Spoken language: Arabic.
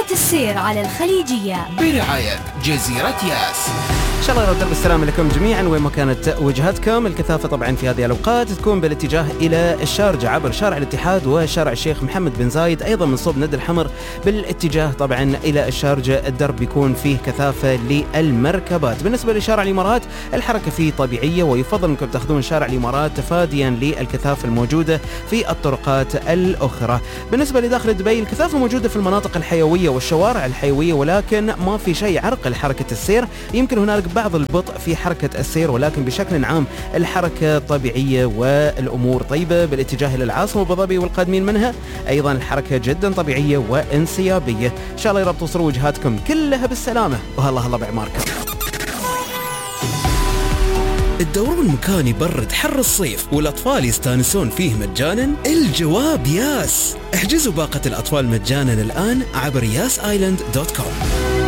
حركة السير على الخليجية برعاية جزيرة ياس. إن شاء الله يرد بالسلامة لكم جميعا وين ما كانت وجهتكم. الكثافة طبعا في هذه الأوقات تكون بالاتجاه إلى الشارجة عبر شارع الاتحاد وشارع الشيخ محمد بن زايد، أيضا من صوب ند الحمر بالاتجاه طبعا إلى الشارجة الدرب بيكون فيه كثافة للمركبات. بالنسبة لشارع الإمارات الحركة فيه طبيعية، ويفضل أنكم تأخذون شارع الإمارات تفاديا للكثافة الموجودة في الطرقات الأخرى. بالنسبة لداخل دبي الكثافة موجودة في المناطق الحيوية والشوارع الحيوية، ولكن ما في شيء يعرقل حركة السير. يمكن هنالك بعض البطء في حركة السير، ولكن بشكل عام الحركة طبيعية والأمور طيبة بالاتجاه إلى العاصمة أبو ظبي والقادمين منها. أيضا الحركة جدا طبيعية وانسيابية. إن شاء الله يا رب توصلوا وجهاتكم كلها بالسلامة، وهلا بعماركم. الدورون مكان يبرد حر الصيف والأطفال يستانسون فيه مجانا؟ الجواب ياس. احجزوا باقة الأطفال مجانا الآن عبر yasisland.com.